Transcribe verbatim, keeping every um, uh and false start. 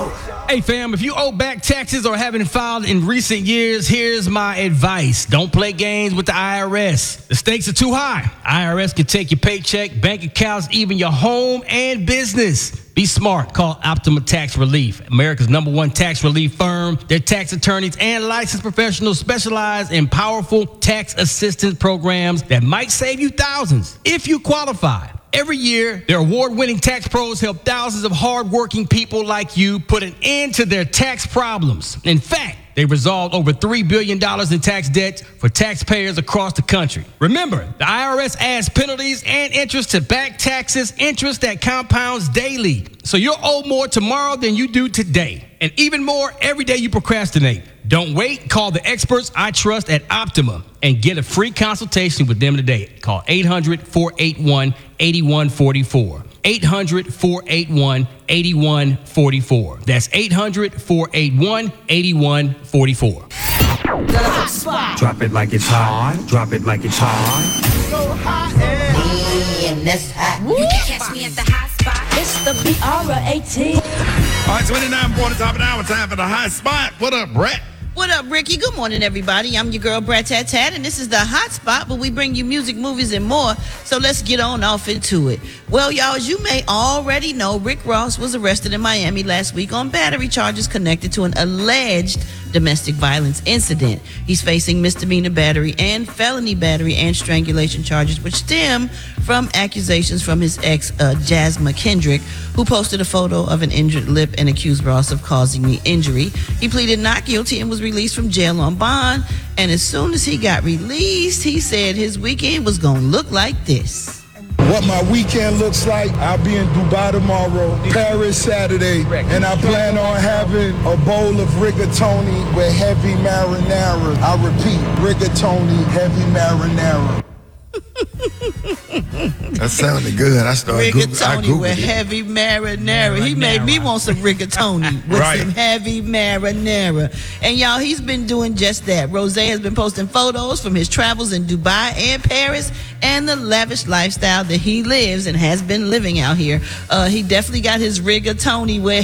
Hey fam, if you owe back taxes or haven't filed in recent years, here's my advice. Don't play games with the I R S. The stakes are too high. I R S can take your paycheck, bank accounts, even your home and business. Be smart. Call Optima Tax Relief, America's number one tax relief firm. Their tax attorneys and licensed professionals specialize in powerful tax assistance programs that might save you thousands if you qualify. Every year, their award-winning tax pros help thousands of hard-working people like you put an end to their tax problems. In fact, they resolved over three billion dollars in tax debt for taxpayers across the country. Remember, the I R S adds penalties and interest to back taxes, interest that compounds daily. So you'll owe more tomorrow than you do today. And even more every day you procrastinate. Don't wait. Call the experts I trust at Optima and get a free consultation with them today. Call eight hundred, four eight one, eight one four four. eight hundred, four eight one, eight one four four. That's eight hundred, four eight one, eight one four four. The hot spot. Drop it like it's hot. Drop it like it's hot. So hot and And that's hot. Woo. You can catch me at the hot spot. It's the B R A T. All right, twenty-nine before the top of the hour, time for the hot spot. What up, Brett? What up, Ricky? Good morning, everybody. I'm your girl, Brat Tat Tat, and this is the Hot Spot, where we bring you music, movies, and more. So let's get on off into it. Well, y'all, as you may already know, Rick Ross was arrested in Miami last week on battery charges connected to an alleged domestic violence incident. He's facing misdemeanor battery and felony battery and strangulation charges, which stem from accusations from his ex, uh, Jasmine Kendrick, who posted a photo of an injured lip and accused Ross of causing the injury. He pleaded not guilty and was released from jail on bond. And as soon as he got released, he said his weekend was gonna look like this. What my weekend looks like, I'll be in Dubai tomorrow, Paris Saturday, and I plan on having a bowl of rigatoni with heavy marinara. I repeat, rigatoni, heavy marinara. That sounded good. I started Googling, I Rigatoni Googled with it. heavy marinara. He made me want some rigatoni with Right. some heavy marinara. And y'all, he's been doing just that. Rose has been posting photos from his travels in Dubai and Paris and the lavish lifestyle that he lives and has been living out here. Uh, he definitely got his rigatoni with